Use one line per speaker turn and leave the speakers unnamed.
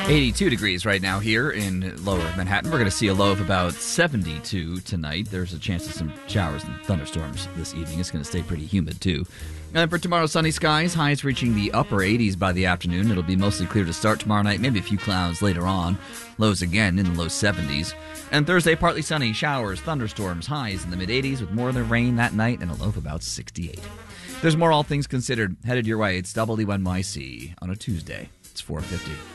82 degrees right now here in lower Manhattan. We're going to see a low of about 72 tonight. There's a chance of some showers and thunderstorms this evening. It's going to stay pretty humid, too. And for tomorrow, sunny skies, highs reaching the upper 80s by the afternoon. It'll be mostly clear to start tomorrow night, maybe a few clouds later on. Lows again in the low 70s. And Thursday, partly sunny, showers, thunderstorms, highs in the mid-80s with more than rain that night and a low of about 68. There's more All Things Considered headed your way. It's WNYC on a Tuesday. It's 4:50.